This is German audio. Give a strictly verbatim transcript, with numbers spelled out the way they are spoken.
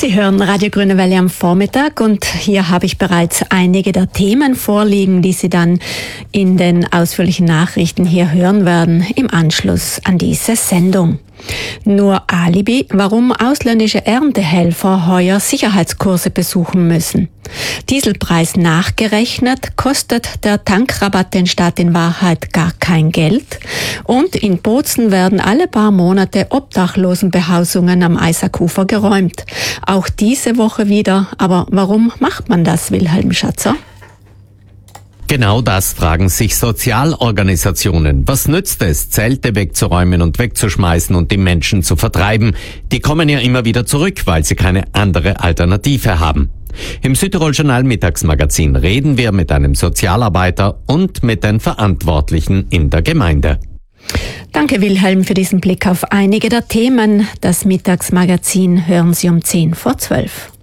Sie hören Radio Grüne Welle am Vormittag und hier habe ich bereits einige der Themen vorliegen, die Sie dann in den ausführlichen Nachrichten hier hören werden im Anschluss an diese Sendung. Nur Alibi, warum ausländische Erntehelfer heuer Sicherheitskurse besuchen müssen. Dieselpreis nachgerechnet, kostet der Tankrabatt den Staat in Wahrheit gar kein Geld. Und in Bozen werden alle paar Monate Obdachlosenbehausungen am Eisakufer geräumt. Auch diese Woche wieder. Aber warum macht man das, Wilhelm Schatzer? Genau das fragen sich Sozialorganisationen. Was nützt es, Zelte wegzuräumen und wegzuschmeißen und die Menschen zu vertreiben? Die kommen ja immer wieder zurück, weil sie keine andere Alternative haben. Im Südtirol Journal Mittagsmagazin reden wir mit einem Sozialarbeiter und mit den Verantwortlichen in der Gemeinde. Danke, Wilhelm, für diesen Blick auf einige der Themen. Das Mittagsmagazin hören Sie um zehn vor zwölf.